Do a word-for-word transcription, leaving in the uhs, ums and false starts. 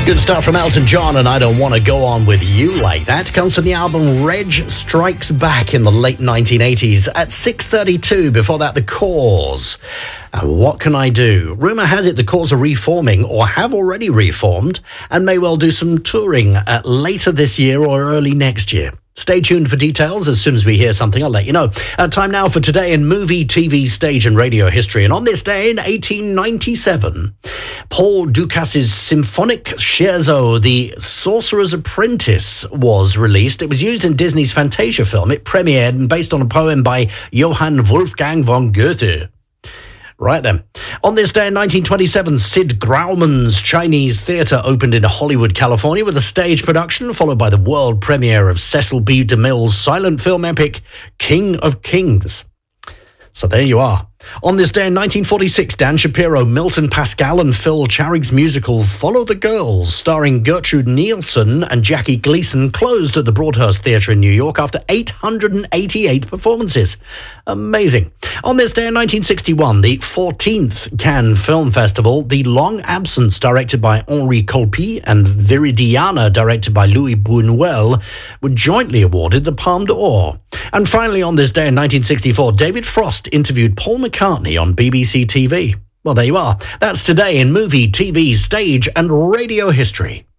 Good stuff from Elton John, and I Don't Want to Go On With You Like That comes from the album Reg Strikes Back in the late nineteen eighties at six thirty-two. Before that, The Cause. And What Can I Do? Rumour has it The Cause are reforming or have already reformed and may well do some touring uh, later this year or early next year. Stay tuned for details. As soon as we hear something, I'll let you know. Uh, time now for Today in Movie, T V, Stage and Radio History. And on this day in eighteen ninety-seven, Paul Dukas' symphonic scherzo, The Sorcerer's Apprentice, was released. It was used in Disney's Fantasia film. It premiered and based on a poem by Johann Wolfgang von Goethe. Right then. On this day in nineteen twenty-seven, Sid Grauman's Chinese Theatre opened in Hollywood, California with a stage production, followed by the world premiere of Cecil B. DeMille's silent film epic, King of Kings. So there you are. On this day in nineteen forty-six, Dan Shapiro, Milton Pascal and Phil Charrick's musical Follow the Girls, starring Gertrude Nielsen and Jackie Gleason, closed at the Broadhurst Theatre in New York after eight hundred eighty-eight performances. Amazing. On this day in nineteen sixty-one, the fourteenth Cannes Film Festival, The Long Absence, directed by Henri Colpi, and Viridiana, directed by Louis Buñuel, were jointly awarded the Palme d'Or. And finally, on this day in nineteen sixty-four, David Frost interviewed Paul McCartney on B B C T V. Well, there you are. That's Today in Movie, T V, Stage and Radio History.